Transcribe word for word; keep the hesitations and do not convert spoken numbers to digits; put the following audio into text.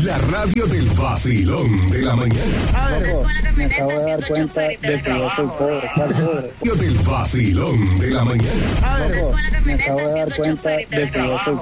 La radio del vacilón de la mañana. Loco, me acabo de dar cuenta de que yo soy pobre. ¿Cuál pobre? Radio del vacilón de la mañana. Loco, me acabo de dar cuenta de que yo soy